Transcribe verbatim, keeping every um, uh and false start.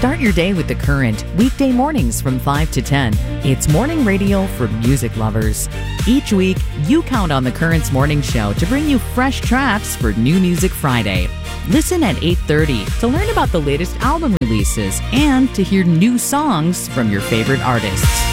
Start your day with The Current, weekday mornings from five to ten. It's morning radio for music lovers. Each week, you count on The Current's morning show to bring you fresh tracks for New Music Friday. Listen at eight thirty to learn about the latest album releases and to hear new songs from your favorite artists.